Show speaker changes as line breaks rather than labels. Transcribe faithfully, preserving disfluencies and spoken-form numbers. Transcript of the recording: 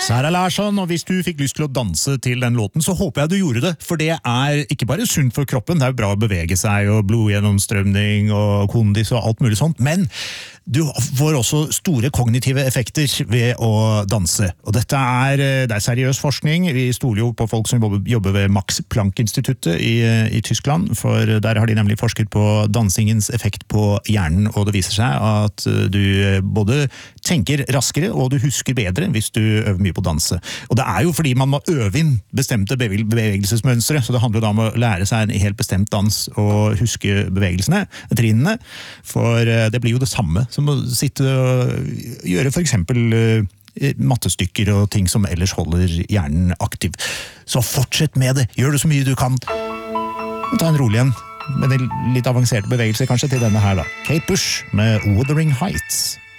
Sara Larsson, og hvis du fikk lyst til å danse til den låten, så håper jeg du gjorde det, for det er ikke bare sunt for kroppen, det er bra å bevege seg, og blodgjennomstrømning, og kondis og alt mulig sånt, men du får også store kognitive effekter ved å danse. Og dette er, det er seriøs forskning. Vi stoler jo på folk som jobber ved Max Planck-instituttet i, i Tyskland, for der har de nemlig forsket på dansingens effekt på hjernen, og det viser seg at du både tenker raskere, og du husker bedre hvis du øver mye på danse. Og det er jo fordi man må øve inn bestemte bevegelsesmønstre, så det handler da om å lære seg en helt bestemt dans og huske bevegelsene, trinnene, for det blir jo det samme som å sitte og gjøre for eksempel mattestykker og ting som ellers holder hjernen aktiv. Så fortsett med det, gjør det så mye du kan. Ta en rolig en, med en litt avanserte bevegelser kanskje til denne her da. Kate Bush med Wuthering Heights.